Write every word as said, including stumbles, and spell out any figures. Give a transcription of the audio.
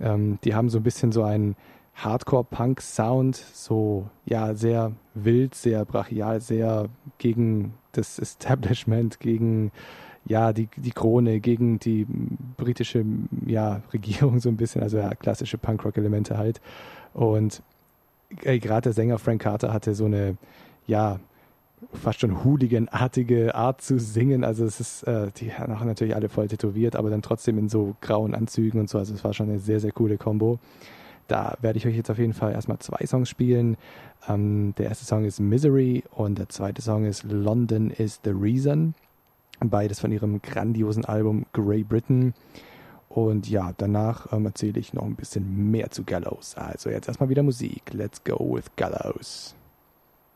Ähm, die haben so ein bisschen so einen Hardcore-Punk-Sound, so ja sehr wild, sehr brachial, sehr gegen das Establishment, gegen ja die, die Krone, gegen die britische ja, Regierung so ein bisschen, also ja, klassische Punkrock-Elemente halt. Und äh, gerade der Sänger Frank Carter hatte so eine ja fast schon Hooligan-artige Art zu singen. Also es ist, äh, die haben natürlich alle voll tätowiert, aber dann trotzdem in so grauen Anzügen und so. Also es war schon eine sehr, sehr coole Kombo. Da werde ich euch jetzt auf jeden Fall erstmal zwei Songs spielen. Ähm, der erste Song ist Misery und der zweite Song ist London is the Reason. Beides von ihrem grandiosen Album Grey Britain. Und ja, danach ähm, erzähle ich noch ein bisschen mehr zu Gallows. Also jetzt erstmal wieder Musik. Let's go with Gallows.